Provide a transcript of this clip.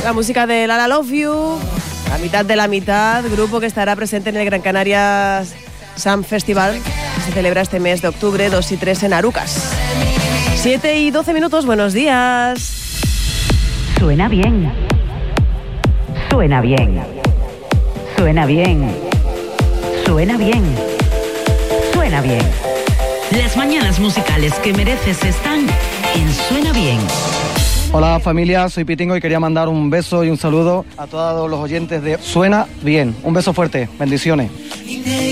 la música de La La Love You, La mitad de la mitad, grupo que estará presente en el Gran Canaria Sam Festival, que se celebra este mes de octubre, 2 y 3 en Arucas. 7 y 12 minutos, buenos días. Suena bien. Suena bien. Suena bien. Suena bien. Suena bien. Las mañanas musicales que mereces están en Suena Bien. Hola familia, soy Pitingo y quería mandar un beso y un saludo a todos los oyentes de Suena Bien. Un beso fuerte, bendiciones.